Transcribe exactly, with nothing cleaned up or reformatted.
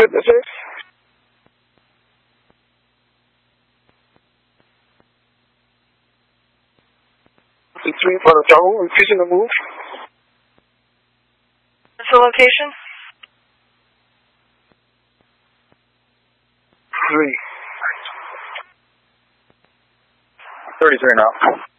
it, that's it. Three for the tower, increasing the move. What's the location? Three. thirty-three now.